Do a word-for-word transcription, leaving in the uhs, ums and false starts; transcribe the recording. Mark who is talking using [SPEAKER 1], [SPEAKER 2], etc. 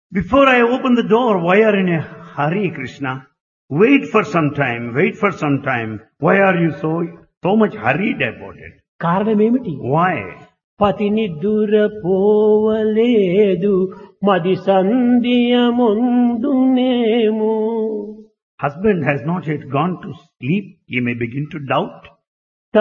[SPEAKER 1] Before I open the door, why are you in a hurry, Krishna? Wait for some time, wait for some time. Why are you so, so much hurried about it?
[SPEAKER 2] కారణమేమిటి?
[SPEAKER 1] Why?
[SPEAKER 2] పతిని దూరపోవలేదు మది సంధ్యముందునేమో.
[SPEAKER 1] Husband has not yet gone to sleep. He may begin to doubt.